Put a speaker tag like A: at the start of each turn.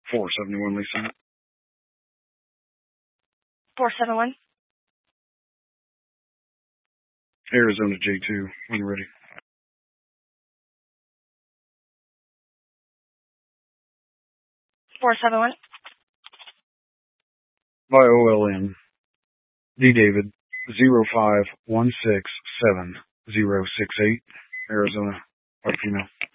A: 471 Lisa.
B: 471.
A: Arizona J2, when you're ready.
B: $471.
A: YOLN. D David 05167 068. Arizona. White female.